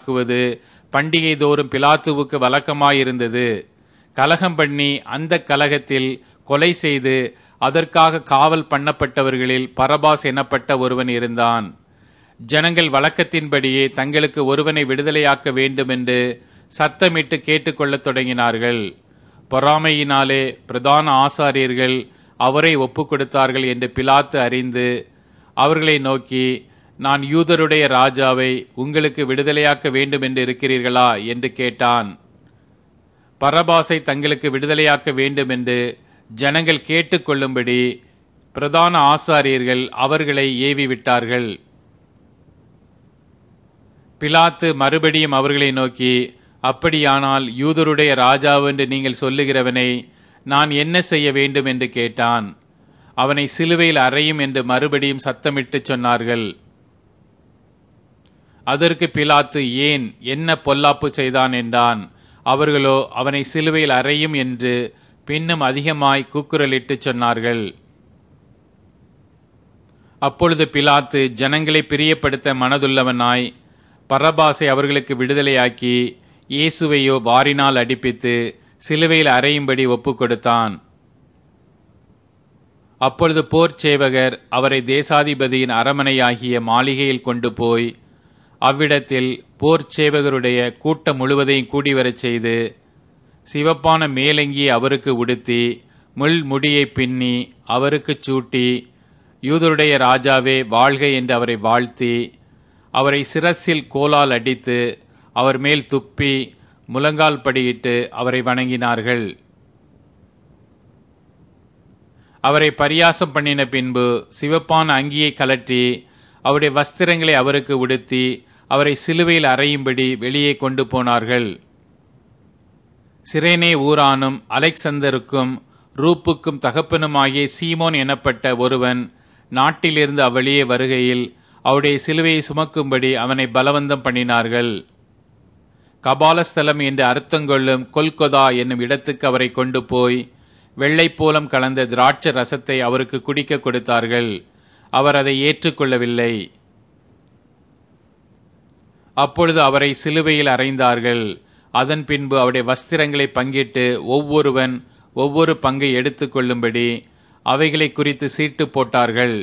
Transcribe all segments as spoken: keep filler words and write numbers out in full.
ஆக்குவது பண்டிகை தோறும் பிலாத்துவுக்கு வழக்கமாயிருந்தது. கலகம் பண்ணி அந்த கலகத்தில் கொலை செய்து அதற்காக காவல் பண்ணப்பட்டவர்களில் பரபாஸ் எனப்பட்ட ஒருவன் இருந்தான். ஜனங்கள் வழக்கத்தின்படியே தங்களுக்கு ஒருவனை விடுதலையாக்க வேண்டும் என்று சத்தமிட்டு கேட்டுக்கொள்ளத் தொடங்கினார்கள். பொறாமையினாலே பிரதான ஆசாரியர்கள் அவரை ஒப்புக் கொடுத்தார்கள் என்று பிலாத்து அறிந்து அவர்களை நோக்கி, நான் யூதருடைய ராஜாவை உங்களுக்கு விடுதலையாக்க வேண்டும் என்று இருக்கிறீர்களா என்று கேட்டான். பரபாசை தங்களுக்கு விடுதலையாக்க வேண்டும் என்று ஜனங்கள் கேட்டுக்கொள்ளும்படி பிரதான ஆசாரியர்கள் அவர்களை ஏவி விட்டார்கள். பிலாத்து மறுபடியும் அவர்களை நோக்கி, அப்படியானால் யூதருடைய ராஜாவென்று நீங்கள் சொல்லுகிறவனை நான் என்ன செய்ய வேண்டும் என்று கேட்டான். அவனை சிலுவையில் அறையும் என்று மறுபடியும் சத்தமிட்டு சொன்னார்கள். அதற்கு பிலாத்து, ஏன், என்ன பொல்லாப்பு செய்தான் என்றான். அவர்களோ அவனை சிலுவையில் அறையும் என்று பின்னும் அதிகமாய் கூக்குரலிட்டு சொன்னார்கள். அப்பொழுது பிலாத்து ஜனங்களை பிரியப்படுத்த மனதுள்ளவனாய் பரபாசை அவர்களுக்கு விடுதலையாக்கி இயேசுவையோ வாரினால் அடிப்பித்து சிலுவையில் அறையும்படி ஒப்புக் கொடுத்தான். அப்பொழுது போர்ச் சேவகர் அவரை தேசாதிபதியின் அரமனையாகிய மாளிகையில் கொண்டு போய் அவ்விடத்தில் போர்ச் சேவகருடைய கூட்டம் முழுவதையும் கூடிவரச் செய்து சிவப்பான மேலங்கியை அவருக்கு உடுத்தி முள் முடியை பின்னி அவருக்கு சூட்டி, யூதருடைய ராஜாவே வாழ்க என்று அவரை வாழ்த்தி அவரை சிரசில் கோலால் அடித்து அவர் மேல் துப்பி முழங்கால் படியிட்டு அவரை வணங்கினார்கள். அவரை பரியாசம் பண்ணின பின்பு சிவப்பான அங்கியை கலற்றி அவருடைய வஸ்திரங்களை அவருக்கு உடுத்தி அவரை சிலுவையில் அறையும்படி வெளியே கொண்டு போனார்கள். சிரேனே ஊரானும் அலெக்சந்தருக்கும் ரூப்புக்கும் தகப்பனுமாகிய சீமோன் எனப்பட்ட ஒருவன் நாட்டிலிருந்து அவ்வழியே வருகையில் அவருடைய சிலுவையை சுமக்கும்படி அவனை பலவந்தம் பண்ணினார்கள். கபாலஸ்தலம் என்று அர்த்தங்கொள்ளும் கொல்கொதா என்னும் இடத்துக்கு அவரை கொண்டு போய் வெள்ளைப்போலம் கலந்த திராட்சை ரசத்தை அவருக்கு குடிக்க கொடுத்தார்கள். அவர் அதை ஏற்றுக்கொள்ளவில்லை. அப்பொழுது அவரை சிலுவையில் அறைந்தார்கள். அதன் பின்பு அவருடைய வஸ்திரங்களை பங்கிட்டு ஒவ்வொருவன் ஒவ்வொரு பங்கை எடுத்துக் கொள்ளும்படி அவைகளை குறித்து சீட்டு போட்டார்கள்.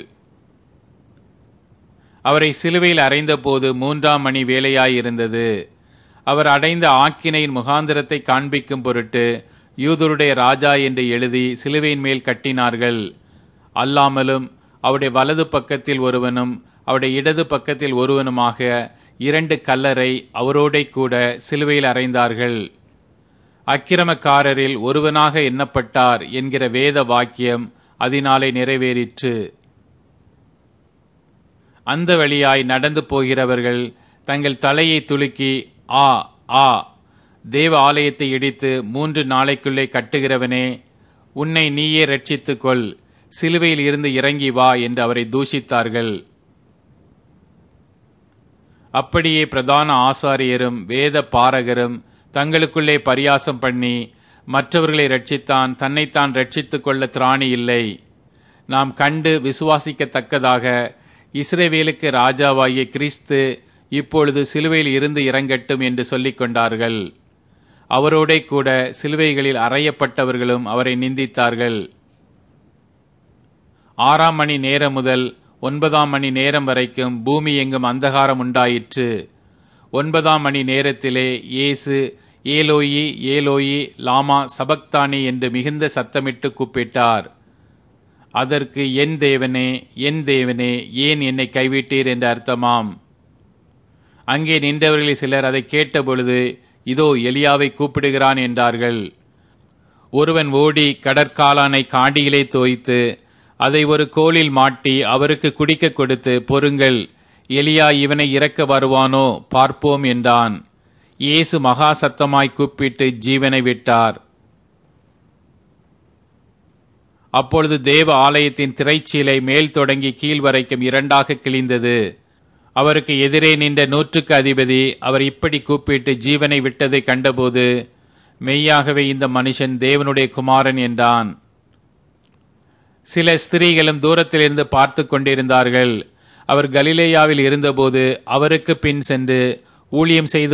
அவரை சிலுவையில் அறைந்த போது மூன்றாம் மணி வேலையாயிருந்தது. அவர் அடைந்த ஆக்கினையின் முகாந்திரத்தை காண்பிக்கும் பொருட்டு யூதருடைய ராஜா என்று எழுதி சிலுவையின் மேல் கட்டினார்கள். அல்லாமலும் அவருடைய வலது பக்கத்தில் ஒருவனும் அவருடைய இடது பக்கத்தில் ஒருவனுமாக இரண்டு கல்லரை அவரோட கூட சிலுவையில் அறைந்தார்கள். அக்கிரமக்காரரில் ஒருவனாக எண்ணப்பட்டார் என்கிற வேத வாக்கியம் அதனாலே நிறைவேறிற்று. அந்த வழியாய் நடந்து போகிறவர்கள் தங்கள் தலையை துலுக்கி, ஆ ஆ தேவ ஆலயத்தை இடித்து மூன்று நாளைக்குள்ளே கட்டுகிறவனே, உன்னை நீயே ரட்சித்துக் கொள், சிலுவையில் இருந்து இறங்கி வா என்று அவரை தூஷித்தார்கள். அப்படியே பிரதான ஆசாரியரும் வேத பாரகரும் தங்களுக்குள்ளே பரியாசம் பண்ணி, மற்றவர்களை ரட்சித்தான், தன்னைத்தான் ரட்சித்துக் கொள்ள திராணி இல்லை. நாம் கண்டு விசுவாசிக்கத்தக்கதாக இஸ்ரவேலுக்கு ராஜாவாகிய கிறிஸ்து இப்பொழுது சிலுவையில் இருந்து இறங்கட்டும் என்று சொல்லிக் கொண்டார்கள். அவரோட கூட சிலுவைகளில் அறையப்பட்டவர்களும் அவரை நிந்தித்தார்கள். ஆறாம் மணி நேரம் முதல் ஒன்பதாம் மணி நேரம் வரைக்கும் பூமி எங்கும் அந்தகாரம் உண்டாயிற்று. ஒன்பதாம் மணி நேரத்திலே இயேசு ஏலோயி ஏலோயி லாமா சபக்தானி என்று மிகுந்த சத்தமிட்டு கூப்பிட்டார். அதற்கு என் தேவனே என் தேவனே ஏன் என்னை கைவிட்டீர் என்று அர்த்தமாம். அங்கே நின்றவர்களில் சிலர் அதை கேட்டபொழுது, இதோ எலியாவை கூப்பிடுகிறான் என்றார்கள். ஒருவன் ஓடி கடற்காலானை காடியிலே தோய்த்து அதை ஒரு கோலில் மாட்டி அவருக்கு குடிக்க கொடுத்து, பொறுங்கள், எலியா இவனை இறக்க வருவானோ பார்ப்போம் என்றான். இயேசு மகா சத்தமாய் கூப்பிட்டு ஜீவனை விட்டார். அப்பொழுது தேவ ஆலயத்தின் திரைச்சீலை மேல் தொடங்கி கீழ் வரைக்கும் இரண்டாக கிழிந்தது. அவருக்கு எதிரே நின்ற நூற்றுக்கு அதிபதி அவர் இப்படி கூப்பிட்டு ஜீவனை விட்டதை கண்டபோது, மெய்யாகவே இந்த மனுஷன் தேவனுடைய குமாரன் என்றான். சில ஸ்திரீகளும் தூரத்திலிருந்து பார்த்து கொண்டிருந்தார்கள். அவர் கலிலேயாவில் இருந்தபோது அவருக்கு பின் சென்று ஊழியம் செய்து